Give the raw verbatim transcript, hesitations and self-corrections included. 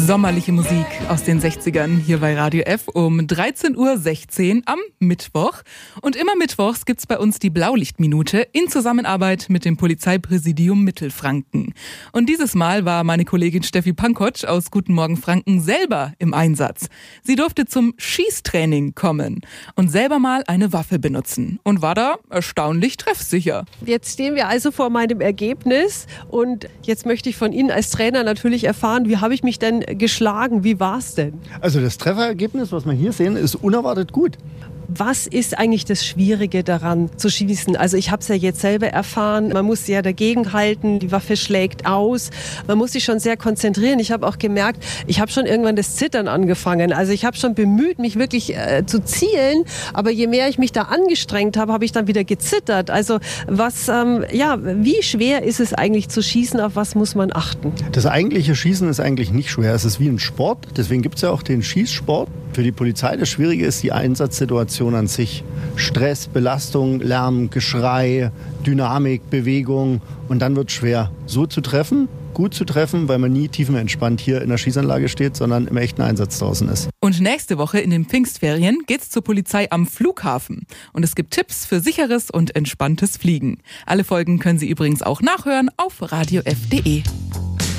Sommerliche Musik aus den sechzigern hier bei Radio F um dreizehn Uhr sechzehn am Mittwoch. Und immer mittwochs gibt's bei uns die Blaulichtminute in Zusammenarbeit mit dem Polizeipräsidium Mittelfranken. Und dieses Mal war meine Kollegin Steffi Pankotsch aus Guten Morgen Franken selber im Einsatz. Sie durfte zum Schießtraining kommen und selber mal eine Waffe benutzen und war da erstaunlich treffsicher. Jetzt stehen wir also vor meinem Ergebnis und jetzt möchte ich von Ihnen als Trainer natürlich erfahren, wie habe ich mich denn geschlagen? Wie war's denn? Also das Trefferergebnis, was wir hier sehen, ist unerwartet gut. Was ist eigentlich das Schwierige daran zu schießen? Also ich habe es ja jetzt selber erfahren, man muss ja dagegen halten, die Waffe schlägt aus, man muss sich schon sehr konzentrieren. Ich habe auch gemerkt, ich habe schon irgendwann das Zittern angefangen. Also ich habe schon bemüht, mich wirklich äh, zu zielen, aber je mehr ich mich da angestrengt habe, habe ich dann wieder gezittert. Also was, ähm, ja, wie schwer ist es eigentlich zu schießen, auf was muss man achten? Das eigentliche Schießen ist eigentlich nicht schwer, es ist wie ein Sport, deswegen gibt es ja auch den Schießsport. Für die Polizei das Schwierige ist die Einsatzsituation an sich. Stress, Belastung, Lärm, Geschrei, Dynamik, Bewegung und dann wird es schwer, so zu treffen, gut zu treffen, weil man nie tiefenentspannt hier in der Schießanlage steht, sondern im echten Einsatz draußen ist. Und nächste Woche in den Pfingstferien geht's zur Polizei am Flughafen. Und es gibt Tipps für sicheres und entspanntes Fliegen. Alle Folgen können Sie übrigens auch nachhören auf radio f punkt de.